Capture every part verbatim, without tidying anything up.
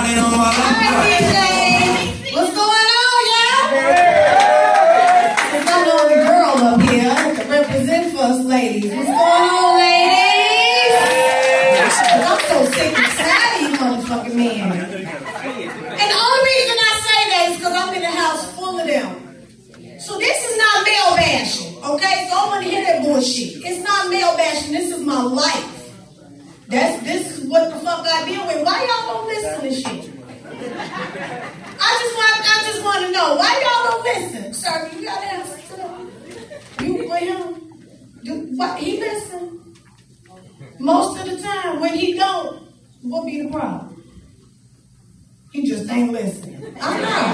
What's going on, y'all? Since I know the girl up here, I have to represent for us ladies. What's going on, ladies? I'm so sick and tired of you motherfucking men. And the only reason I say that is because I'm in a house full of them. So this is not male bashing, okay? So I want to hear that bullshit. It's not male bashing. This is my life. That's this is what the fuck I deal with. Why y'all don't listen to shit? I just want I just want to know why y'all don't listen. Sir, you gotta answer to them. You with him? Do what he listen? Most of the time, when he don't, what be the problem? He just ain't listening. I know.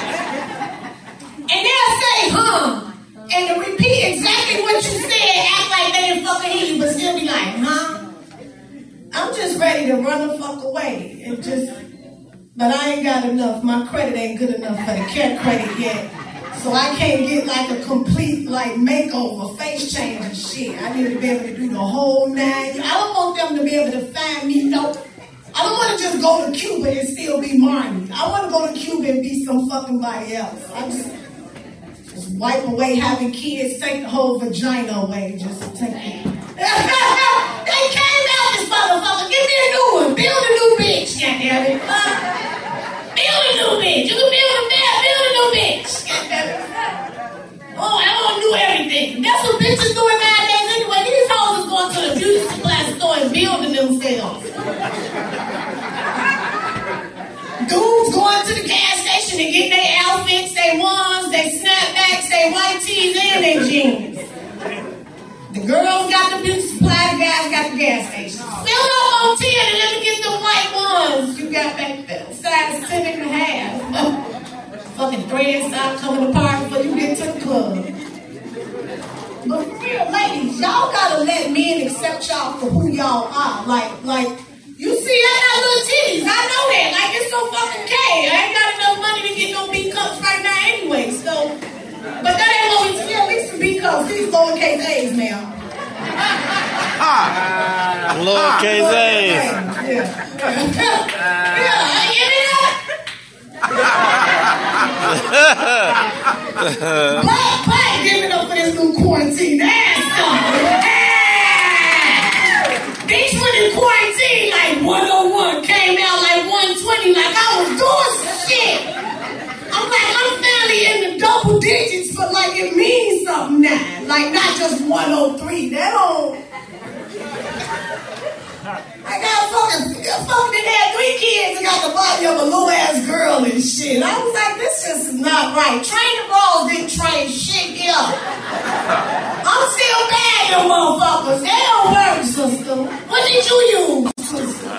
And they'll say, huh? And to repeat exactly what you said, act like they didn't fucking hear you, but still be like, huh? I'm just ready to run the fuck away. It just, but I ain't got enough. My credit ain't good enough for the care credit yet. So I can't get like a complete like makeover, face change and shit. I need to be able to do the whole nine. I don't want them to be able to find me. No, I don't want to just go to Cuba and still be Marnie. I want to go to Cuba and be some fucking body else. I just, just wipe away having kids, take the whole vagina away, just take it. They came out this motherfucker. Give me a new one. Build a new bitch, goddammit. Uh, build a new bitch. You can build a bed. Build a new bitch. Goddammit. Oh, I want to do everything. That's what bitches doing nowadays anyway. These hoes is going to the beauty supply store and building themselves. Dudes going to the gas station and getting their outfits, their ones, their snapbacks, their white tees, and their jeans. The girls got the beauty supply, the guys got the gas station. Fill up on ten and let me get the white ones you got back there. Size ten and a half. Fucking threads stop coming apart before you get to the club. But for real, ladies, y'all gotta let men accept y'all for who y'all are. Like, like, you see, I got little titties. I know that. Like, it's so fucking gay. I ain't got enough money to get no B cups right now anyway, so. But that ain't what we see, at least some B cups. These lowercase A's, ma'am. Ah, lowercase A's. Yeah. Yeah, give me that. Black, black, give it up for this new quarantine. That's something. Bitch went in quarantine like one oh one, came out like one twenty, like I was doing some shit. I'm like, I'm finally in the double digits, but like it means something now. Like not just one oh three. That don't. I got fucking, fucking had three kids and got the body of a little ass girl and shit. I was like, this just is not right. Training balls didn't train shit here. I'm still bad, you motherfuckers. They don't work, sister. What did you use, sister?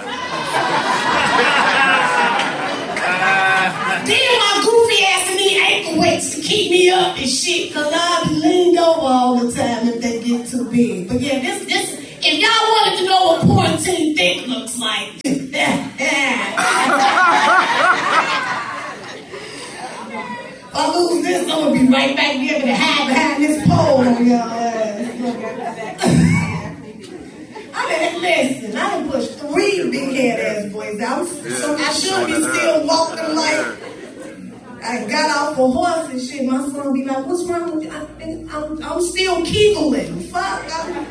Then my goofy ass need ankle weights to keep me up and shit, cause I be leaned over all the time if they get too big. But yeah, this, this, if y'all wanted to know what quarantine thick looks like, if I lose this, I'm gonna be right back there to hide behind this pole on y'all ass. I didn't listen. I done pushed three big head ass boys out, so I should be still walking like I got off a horse and shit. My son be like, "What's wrong with you?" I, I'm, I'm still keegling. Fuck. I'm...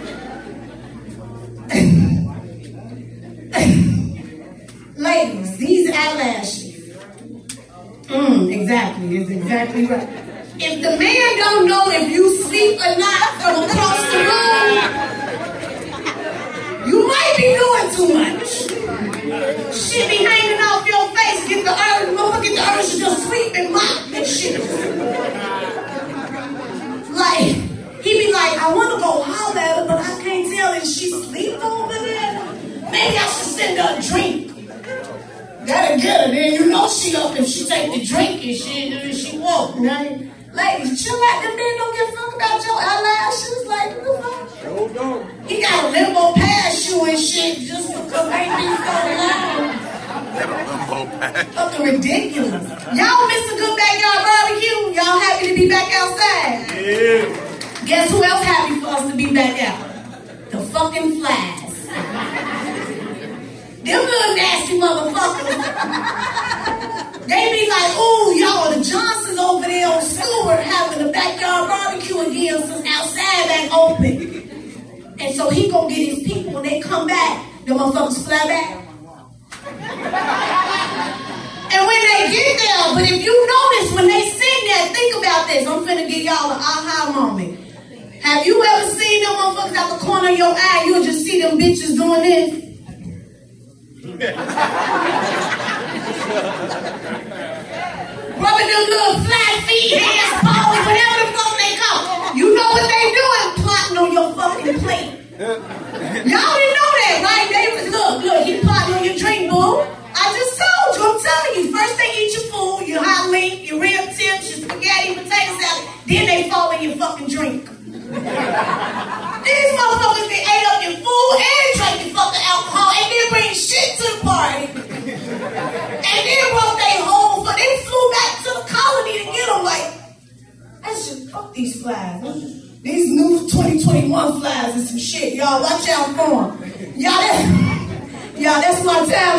Ladies, these eyelashes. Mm, exactly. It's exactly right. If the man don't know if you sleep or not from across the room, you might be doing too much. Shit be hanging off your face. Get the urge, motherfucker, get the urge to just sleep and mop and shit. Like, he be like, I want to go holler at her, but I can't tell if she sleep over there. Maybe I should send her a drink. That'll get her. Then you know she up if she take the drink and shit, and she walk. Now, ladies, chill out. Them men don't give a fuck about your eyelashes. Like, what the fuck? Sure don't. He got a limbo pass you and shit just because ain't be so loud. Fucking ridiculous. Y'all miss a good backyard barbecue? Y'all happy to be back outside? Yeah. Guess who else happy for us to be back out? The fucking flies. Them little nasty motherfuckers. he gonna get his people. When they come back, the motherfuckers fly back. And when they get there, but if you notice, when they sitting there, think about this. I'm finna give y'all an aha moment. Have you ever seen them motherfuckers out the corner of your eye? You'll just see them bitches doing this. Rubbing them little flat feet, hands, paws, whatever the fuck they call. You know what they doing? Plotting on your fucking plate. Y'all didn't know that, right? They was, look, look, he plotting on your drink, boo. I just told you, I'm telling you. First they eat your food, your hot link, your rib tips, your spaghetti, potato salad. Then they fall in your fucking drink. These motherfuckers, they ate up your food and drank your fucking alcohol and then bring shit to the party. And then brought they home, but they flew back to the colony to get them. Like, that's just, fuck these flies. These new twenty twenty-one flies and some shit. Y'all, watch out for them. Y'all, that, y'all, that's my time.